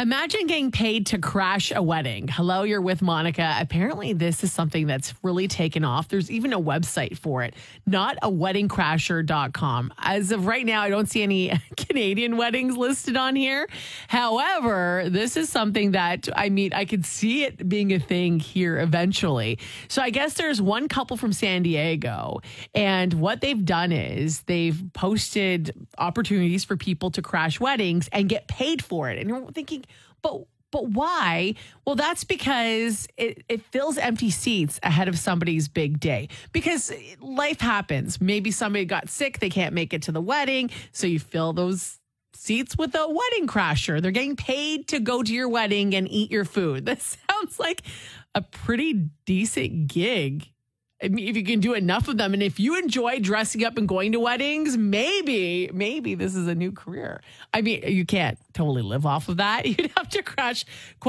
Imagine getting paid to crash a wedding. Hello, you're with Monica. Apparently, this is something that's really taken off. There's even a website for it, notaweddingcrasher.com. As of right now, I don't see any Canadian weddings listed on here. However, this is something that, I could see it being a thing here eventually. So I guess there's one couple from San Diego, and what they've done is they've posted opportunities for people to crash weddings and get paid for it. And you're thinking, but why? Well, that's because it fills empty seats ahead of somebody's big day. Because life happens. Maybe somebody got sick, they can't make it to the wedding, so you fill those seats with a wedding crasher. They're getting paid to go to your wedding and eat your food. That sounds like a pretty decent gig. I mean, if you can do enough of them, and if you enjoy dressing up and going to weddings, maybe this is a new career. I mean, you can't totally live off of that. You'd have to crash